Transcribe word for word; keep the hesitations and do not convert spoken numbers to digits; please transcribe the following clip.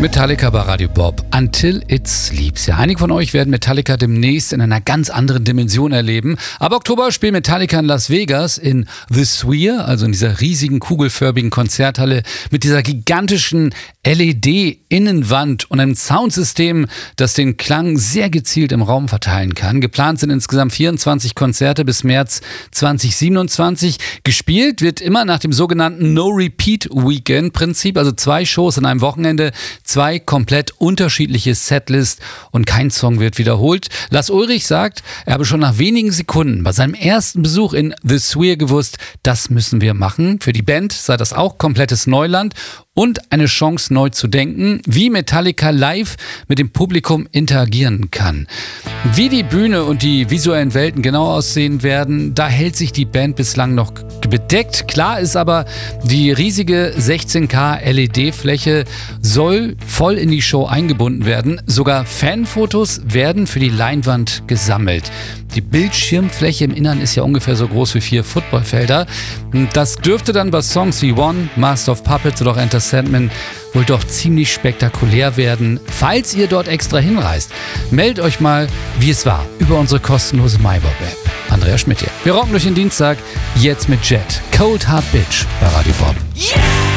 Metallica bei Radio Bob. Until It Sleeps. Ja, einige von euch werden Metallica demnächst in einer ganz anderen Dimension erleben. Ab Oktober spielt Metallica in Las Vegas in The Sphere, also in dieser riesigen kugelförmigen Konzerthalle mit dieser gigantischen L E D-Innenwand und einem Soundsystem, das den Klang sehr gezielt im Raum verteilen kann. Geplant sind insgesamt vierundzwanzig Konzerte bis März zwanzig siebenundzwanzig. Gespielt wird immer nach dem sogenannten No-Repeat-Weekend-Prinzip, also zwei Shows an einem Wochenende, zwei komplett unterschiedliche Setlists und kein Song wird wiederholt. Lars Ulrich sagt, er habe schon nach wenigen Sekunden bei seinem ersten Besuch in The Sphere gewusst, das müssen wir machen. Für die Band sei das auch komplettes Neuland und eine Chance, neu zu denken, wie Metallica live mit dem Publikum interagieren kann. Wie die Bühne und die visuellen Welten genau aussehen werden, da hält sich die Band bislang noch bedeckt. Klar ist aber, die riesige sechzehn K L E D-Fläche soll voll in die Show eingebunden werden. Sogar Fanfotos werden für die Leinwand gesammelt. Die Bildschirmfläche im Innern ist ja ungefähr so groß wie vier Footballfelder. Das dürfte dann bei Songs wie One, Master of Puppets oder auch Enter Sandman wohl doch ziemlich spektakulär werden. Falls ihr dort extra hinreist, meldet euch mal, wie es war, über unsere kostenlose MyBob-App. Andreas Schmidt hier. Wir rocken durch den Dienstag, jetzt mit Jet. Cold Hard Bitch bei Radio Bob. Yeah!